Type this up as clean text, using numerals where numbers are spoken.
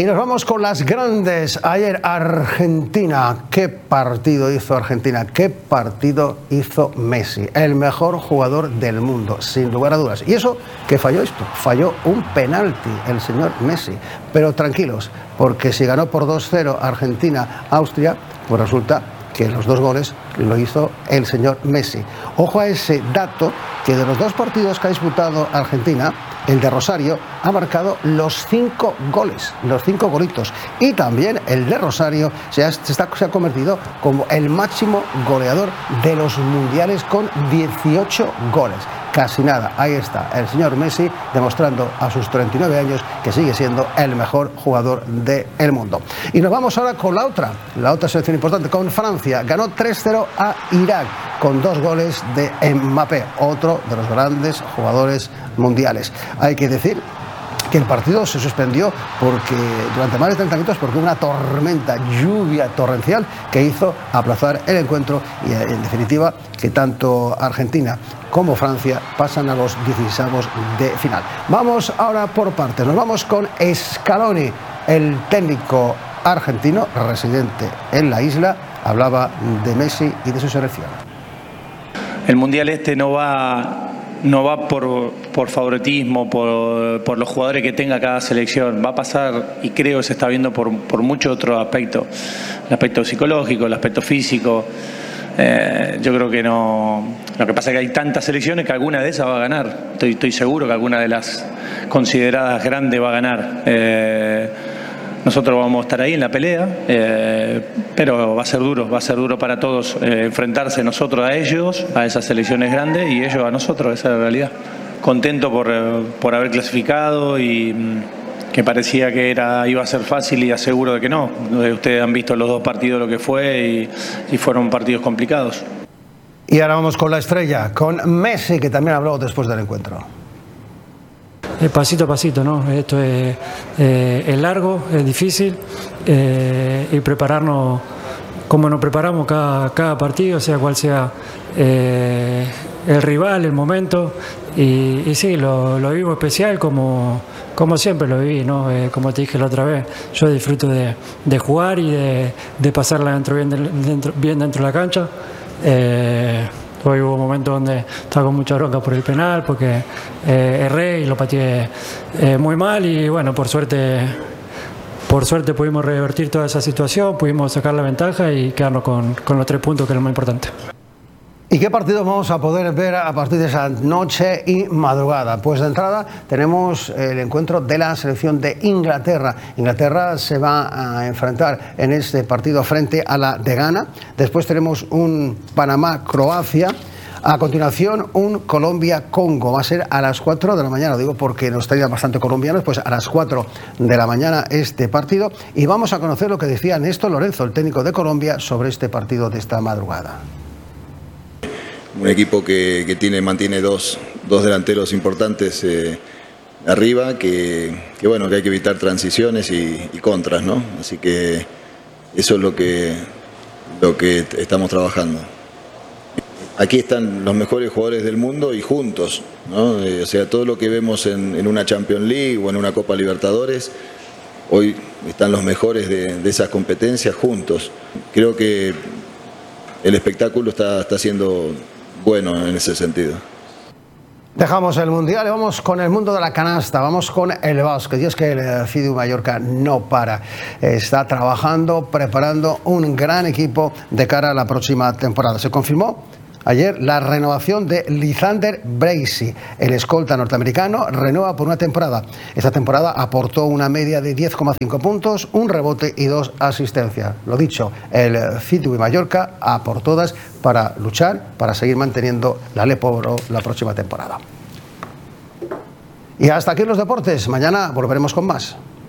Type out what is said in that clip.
nos vamos con las grandes. Ayer Argentina, qué partido hizo Argentina, qué partido hizo Messi, el mejor jugador del mundo, sin lugar a dudas. Y eso que falló esto, falló un penalti el señor Messi. Pero tranquilos, porque si ganó por 2-0 Argentina-Austria, pues resulta que los dos goles lo hizo el señor Messi. Ojo a ese dato, que de los dos partidos que ha disputado Argentina, el de Rosario ha marcado los 5 goles, los 5 golitos. Y también el de Rosario se ha convertido como el máximo goleador de los mundiales con 18 goles. Casi nada, ahí está el señor Messi demostrando a sus 39 años que sigue siendo el mejor jugador del mundo. Y nos vamos ahora con la otra selección importante, con Francia. Ganó 3-0 a Irak con 2 goles de Mbappé, otro de los grandes jugadores mundiales. Hay que decir que el partido se suspendió durante más de 30 minutos porque hubo una tormenta, lluvia torrencial que hizo aplazar el encuentro y en definitiva que tanto Argentina como Francia pasan a los 16avos de final. Vamos ahora por partes, nos vamos con Scaloni, el técnico argentino residente en la isla, hablaba de Messi y de su selección. El mundial no va por favoritismo, por los jugadores que tenga cada selección. Va a pasar, y creo que se está viendo por muchos otros aspectos. El aspecto psicológico, el aspecto físico. Yo creo que no. Lo que pasa es que hay tantas selecciones que alguna de esas va a ganar. Estoy seguro que alguna de las consideradas grandes va a ganar. Nosotros vamos a estar ahí en la pelea, pero va a ser duro para todos enfrentarse nosotros a ellos, a esas selecciones grandes, y ellos a nosotros, esa es la realidad. Contento por haber clasificado y que parecía que iba a ser fácil y aseguro de que no. Ustedes han visto los dos partidos lo que fue y fueron partidos complicados. Y ahora vamos con la estrella, con Messi, que también habló después del encuentro. Pasito a pasito, ¿no? Esto es largo, es difícil y prepararnos como nos preparamos cada partido, sea cual sea el rival, el momento. Y sí, lo vivo especial como siempre lo viví, ¿no? Como te dije la otra vez, yo disfruto de jugar y de pasarla bien dentro de la cancha. Hoy hubo momentos donde estaba con mucha bronca por el penal porque erré y lo pateé muy mal y bueno, por suerte pudimos revertir toda esa situación, pudimos sacar la ventaja y quedarnos con los 3 puntos, que es lo más importante. ¿Y qué partidos vamos a poder ver a partir de esa noche y madrugada? Pues de entrada tenemos el encuentro de la selección de Inglaterra. Inglaterra se va a enfrentar en este partido frente a la de Ghana. Después tenemos un Panamá-Croacia. A continuación, un Colombia-Congo. Va a ser a las 4 de la mañana, digo porque nos traían bastante colombianos, pues a las 4 de la mañana este partido. Y vamos a conocer lo que decía Néstor Lorenzo, el técnico de Colombia, sobre este partido de esta madrugada. Un equipo que mantiene dos delanteros importantes arriba, que hay que evitar transiciones y contras, ¿no? Así que eso es lo que estamos trabajando. Aquí están los mejores jugadores del mundo y juntos, ¿no? O sea, todo lo que vemos en una Champions League o en una Copa Libertadores, hoy están los mejores de esas competencias juntos. Creo que el espectáculo está siendo bueno en ese sentido. Dejamos el Mundial y vamos con el mundo de la canasta, vamos con el básquet. Y es que el FIDU Mallorca no para, está trabajando, preparando un gran equipo de cara a la próxima temporada. Se confirmó ayer la renovación de Lisander Bracy, el escolta norteamericano, renueva por una temporada. Esta temporada aportó una media de 10,5 puntos, un rebote y 2 asistencias. Lo dicho, el FIDU Mallorca a por todas para luchar, para seguir manteniendo la Leporo la próxima temporada. Y hasta aquí los deportes. Mañana volveremos con más.